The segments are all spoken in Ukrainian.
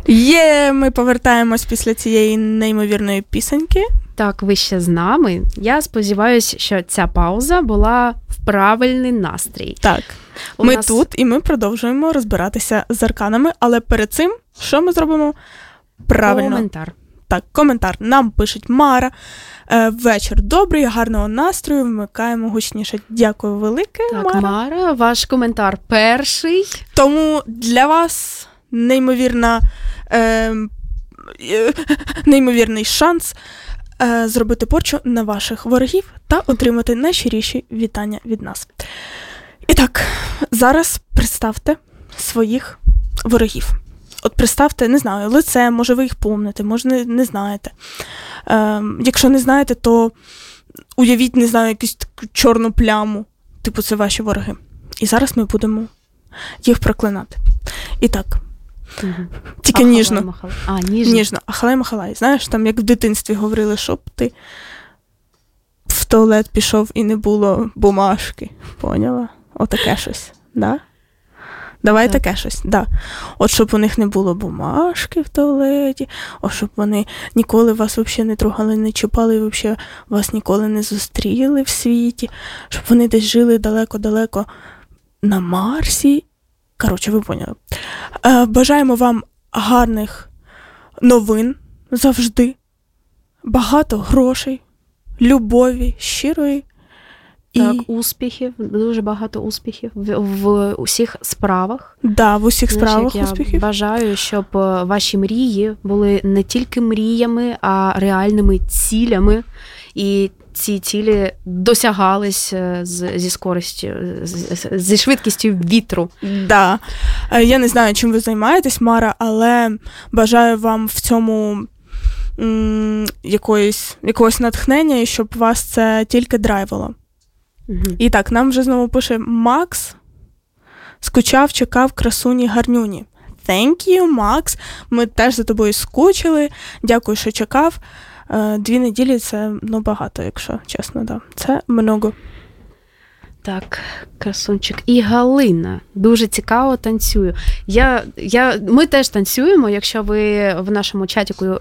Ми повертаємось після цієї неймовірної пісеньки. Так, ви ще з нами. Я сподіваюся, що ця пауза була в правильний настрій. Так, ми тут і ми продовжуємо розбиратися з арканами, але перед цим, що ми зробимо? Правильно. Коментар. Так, коментар. Нам пишуть Мара. Вечір добрий, гарного настрою, вмикаємо гучніше. Дякую велике, так, Мара. Мара, ваш коментар перший. Тому для вас неймовірний шанс зробити порчу на ваших ворогів та отримати найщиріші вітання від нас. І так, зараз представте своїх ворогів. От представте, не знаю, лице, може ви їх помните, може не знаєте. Якщо не знаєте, то уявіть, не знаю, якусь таку чорну пляму. Типу, це ваші вороги. І зараз ми будемо їх проклинати. І так, тільки ніжно. Ніжно. Ахалай-махалай. Знаєш, там як в дитинстві говорили, щоб ти в туалет пішов і не було бумажки. Поняла? Отаке щось. Да? Давай так. Таке щось, да. От щоб у них не було бумажки в туалеті, от щоб вони ніколи вас взагалі не трогали, не чіпали, і взагалі вас ніколи не зустріли в світі, щоб вони десь жили далеко-далеко на Марсі. Коротше, ви поняли. Бажаємо вам гарних новин завжди, багато грошей, любові, щирої. Так, успіхів, дуже багато успіхів в усіх справах. Да, в усіх справах успіхів. Я бажаю, щоб ваші мрії були не тільки мріями, а реальними цілями. І ці цілі досягались зі швидкістю вітру. Да. Я не знаю, чим ви займаєтесь, Мара, але бажаю вам в цьому якогось натхнення, і щоб вас це тільки драйвило. І так, нам вже знову пише Макс. Скучав, чекав, красуні, гарнюні. Thank you, Макс. Ми теж за тобою скучили. Дякую, що чекав. 2 неділі – це багато, якщо чесно. Да. Це много. Так, красунчик. І Галина. Дуже цікаво танцюю. Ми теж танцюємо, якщо ви в нашому чатіку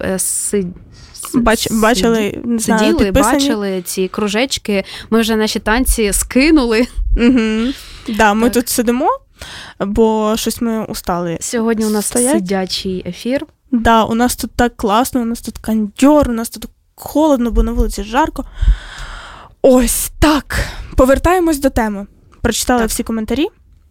бачили, не знаю, сиділи, підписані. бачили ці кружечки. Ми вже наші танці скинули. Угу. Да, ми тут сидимо, бо щось ми устали. Сьогодні у нас сидячий ефір. Да, у нас тут так класно, у нас тут кондьор, у нас тут холодно, бо на вулиці жарко. Ось, так. Повертаємось до теми. Прочитали всі коментарі?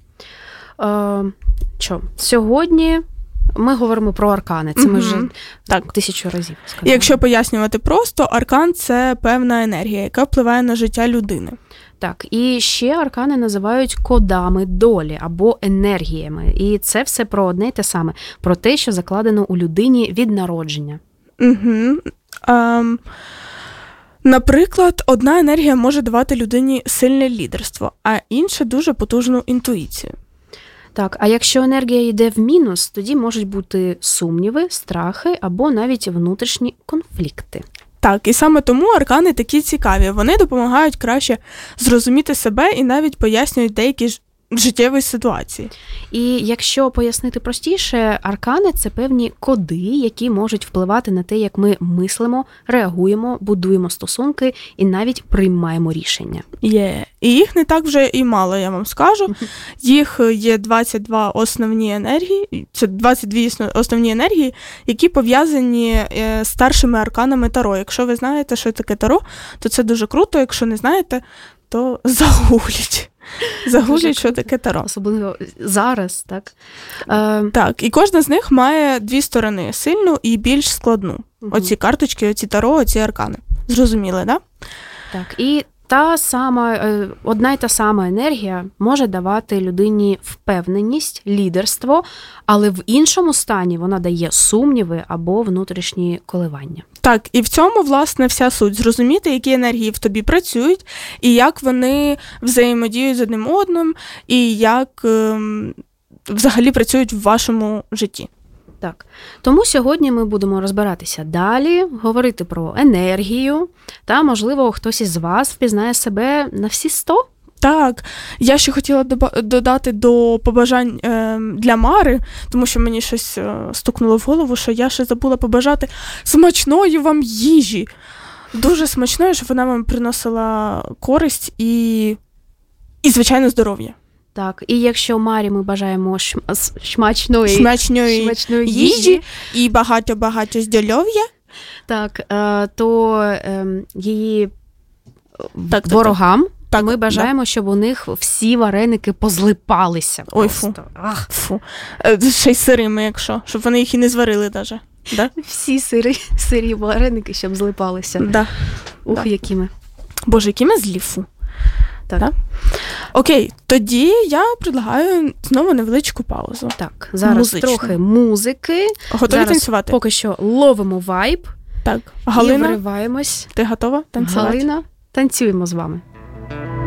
Сьогодні ми говоримо про аркани. Це ми вже 1000 разів сказали. Якщо пояснювати просто, аркан – це певна енергія, яка впливає на життя людини. Так, і ще аркани називають кодами долі або енергіями. І це все про одне й те саме. Про те, що закладено у людині від народження. Угу. Наприклад, одна енергія може давати людині сильне лідерство, а інша – дуже потужну інтуїцію. Так, а якщо енергія йде в мінус, тоді можуть бути сумніви, страхи або навіть внутрішні конфлікти. Так, і саме тому аркани такі цікаві. Вони допомагають краще зрозуміти себе і навіть пояснюють деякі життєві ситуації. І якщо пояснити простіше, аркани – це певні коди, які можуть впливати на те, як ми мислимо, реагуємо, будуємо стосунки і навіть приймаємо рішення. Є. І їх не так вже і мало, я вам скажу. Їх є 22 основні енергії, це 22 основні енергії, які пов'язані з старшими арканами Таро. Якщо ви знаєте, що таке Таро, то це дуже круто. Якщо не знаєте, то загугліть. Загугліть, що таке Таро. Особливо зараз, так? Так, і кожна з них має 2 сторони – сильну і більш складну. Оці карточки, оці Таро, оці аркани. Зрозуміли, да? Так, і одна й та сама енергія може давати людині впевненість, лідерство, але в іншому стані вона дає сумніви або внутрішні коливання. Так, і в цьому, власне, вся суть. Зрозуміти, які енергії в тобі працюють, і як вони взаємодіють з одним одним, і як взагалі працюють в вашому житті. Так, тому сьогодні ми будемо розбиратися далі, говорити про енергію, та, можливо, хтось із вас впізнає себе на всі 100 Так, я ще хотіла додати до побажань для Мари, тому що мені щось стукнуло в голову, що я ще забула побажати смачної вам їжі. Дуже смачної, щоб вона вам приносила користь і звичайно, здоров'я. Так, і якщо Марі ми бажаємо смачної їжі і багато-багато здоров'я, так, то її ворогам ми бажаємо, щоб у них всі вареники позлипалися. Ой, фу. Ще й сирими, якщо, щоб вони їх і не зварили навіть. Да? Всі сирі вареники, щоб злипалися. Да. Які ми. Боже, які ми злі, фу. Так. Да? Окей, тоді я предлагаю знову невеличку паузу. Так, зараз трохи музики. Готові танцювати? Поки що ловимо вайб. Так, Галина, і вириваємось. Ти готова танцювати? Галина, танцюємо з вами.